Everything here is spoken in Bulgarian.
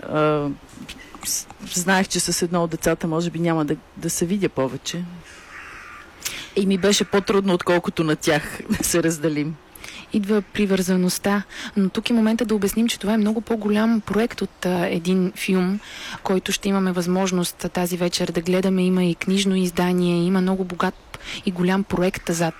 знаех, че с едно от децата може би няма да се видя повече. И ми беше по-трудно, отколкото на тях да се разделим. Идва привързаността, но тук е момента да обясним, че това е много по-голям проект от един филм, който ще имаме възможност тази вечер да гледаме. Има и книжно издание, има много богат и голям проект зад